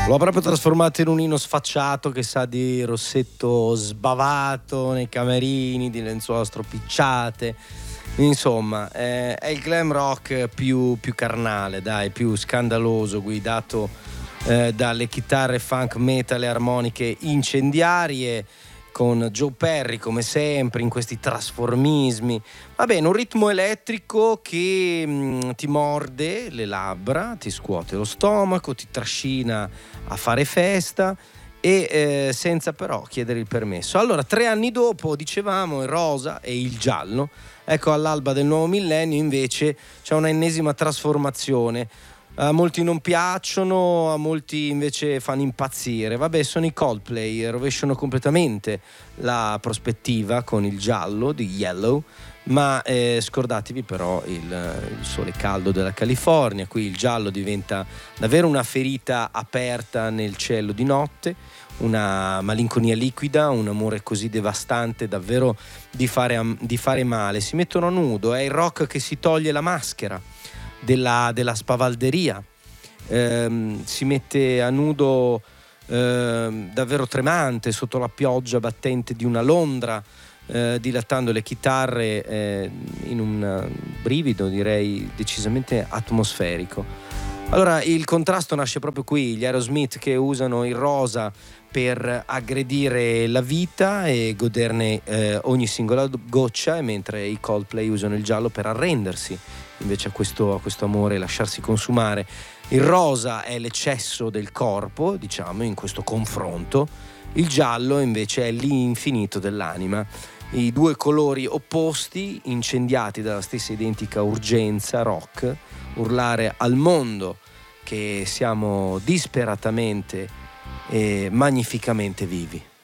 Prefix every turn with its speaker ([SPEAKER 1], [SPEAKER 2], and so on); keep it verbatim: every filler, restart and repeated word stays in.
[SPEAKER 1] L'ho proprio trasformato in un Ino sfacciato che sa di rossetto sbavato nei camerini, di lenzuola stropicciate. Insomma, eh, è il glam rock più, più carnale, dai, più scandaloso, guidato eh, dalle chitarre funk metal e armoniche incendiarie, con Joe Perry come sempre in questi trasformismi. Va bene, un ritmo elettrico che mh, ti morde le labbra, ti scuote lo stomaco, ti trascina a fare festa e eh, senza però chiedere il permesso. Allora, tre anni dopo, dicevamo, il rosa e il giallo. Ecco, all'alba del nuovo millennio invece c'è una ennesima trasformazione. A molti non piacciono, a molti invece fanno impazzire. Vabbè, sono i Coldplay, rovesciano completamente la prospettiva con il giallo di Yellow, ma eh, scordatevi però il, il sole caldo della California. Qui il giallo diventa davvero una ferita aperta nel cielo di notte, una malinconia liquida, un amore così devastante davvero di fare, di fare male. Si mettono a nudo, è il rock che si toglie la maschera della, della spavalderia, ehm, si mette a nudo ehm, davvero tremante sotto la pioggia battente di una Londra, eh, dilatando le chitarre eh, in un brivido direi decisamente atmosferico. Allora il contrasto nasce proprio qui, gli Aerosmith che usano il rosa per aggredire la vita e goderne eh, ogni singola goccia, e mentre i Coldplay usano il giallo per arrendersi invece a questo, a questo amore, lasciarsi consumare. Il rosa è l'eccesso del corpo, diciamo, in questo confronto. Il giallo invece è l'infinito dell'anima. I due colori opposti, incendiati dalla stessa identica urgenza rock, urlare al mondo che siamo disperatamente e magnificamente vivi.